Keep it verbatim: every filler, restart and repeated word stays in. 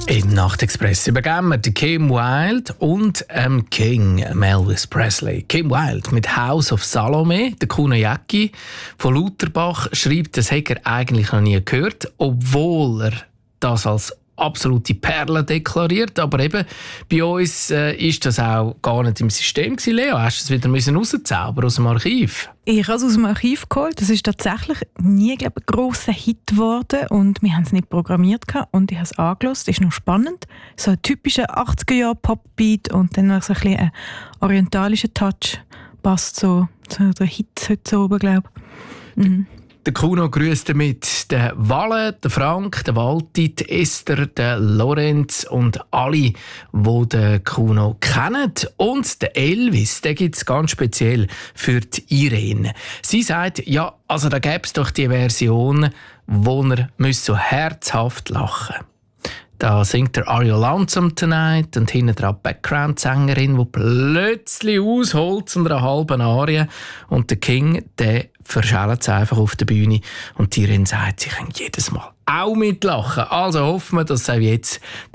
Im Nachtexpress übergeben wir Kim Wilde und ähm, King Elvis Presley. Kim Wilde mit House of Salome, der Kuno Jäcki von Lauterbach schreibt, das hätte er eigentlich noch nie gehört, obwohl er das als absolute Perle deklariert. Aber eben, bei uns äh, ist das auch gar nicht im System gewesen. Leo, hast du es wieder müssen rauszaubern aus dem Archiv? Ich habe es aus dem Archiv geholt. Das ist tatsächlich nie, glaube ich, ein grosser Hit geworden und wir haben es nicht programmiert gehabt und ich habe es angehört. Das ist noch spannend. So ein typischer achtziger-Jahre-Pop-Beat und dann noch so ein bisschen ein orientalischer Touch. Passt so zu der Hit heute oben, glaube ich. Mhm. Der Kuno grüßt damit den Walle, den Frank, den Walti, die Esther, den Lorenz und alle, die den Kuno kennen. Und den Elvis, den gibt es ganz speziell für die Irene. Sie sagt, ja, also da gäbe es doch die Version, wo er so herzhaft lachen müsste. Da singt der Are You Lonesome Tonight und hinten dran die Background-Sängerin, die plötzlich ausholt zu einer halben Arie. Und der King, der verschält es einfach auf der Bühne. Und die Irene sagt, sie können jedes Mal auch mitlachen. Also hoffen wir, dass auch jetzt